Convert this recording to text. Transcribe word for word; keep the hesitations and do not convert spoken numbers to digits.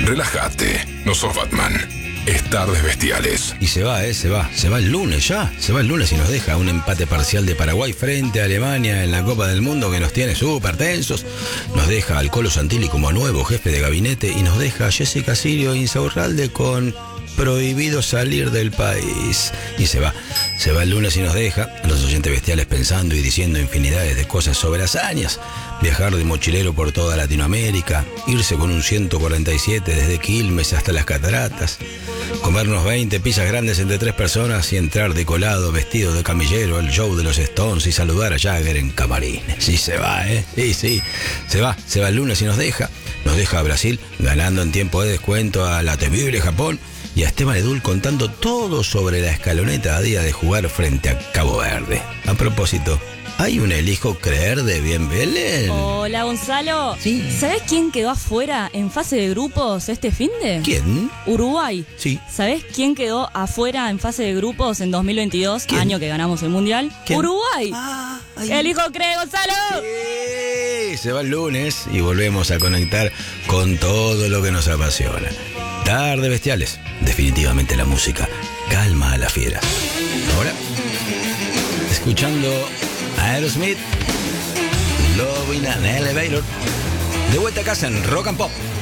Relájate, no sos Batman. Es Tardes Bestiales. Y se va, eh, se va. Se va el lunes ya. Se va el lunes y nos deja un empate parcial de Paraguay frente a Alemania en la Copa del Mundo que nos tiene súper tensos. Nos deja al Colo Santilli como nuevo jefe de gabinete y nos deja a Jessica Sirio e Insaurralde con prohibido salir del país. Y se va. Se va el lunes y nos deja a los oyentes bestiales pensando y diciendo infinidades de cosas sobre hazañas. Viajar de mochilero por toda Latinoamérica, irse con un ciento cuarenta y siete desde Quilmes hasta las Cataratas, comernos veinte pizzas grandes entre tres personas y entrar decolado, vestido de camillero al show de los Stones y saludar a Jagger en camarines. Sí, se va, ¿eh? Sí, sí, se va, se va el lunes y nos deja. Nos deja a Brasil ganando en tiempo de descuento a la temible Japón y a Esteban Edul contando todo sobre la escaloneta a día de jugar frente a Cabo Verde. A propósito, ¿hay un elijo creer de Bien Belén? Hola, Gonzalo. Sí. ¿Sabés quién quedó afuera en fase de grupos este finde? ¿Quién? Uruguay. Sí. ¿Sabés quién quedó afuera en fase de grupos en dos mil veintidós, ¿Quién? año que ganamos el Mundial? ¿Quién? Uruguay. Ah, ay. ¿El hijo cree, Gonzalo? Sí, se va el lunes y volvemos a conectar con todo lo que nos apasiona. Tardes Bestiales. Definitivamente la música calma a la fiera. Ahora, escuchando Aerosmith, Love in an Elevator. De vuelta a casa en Rock and Pop.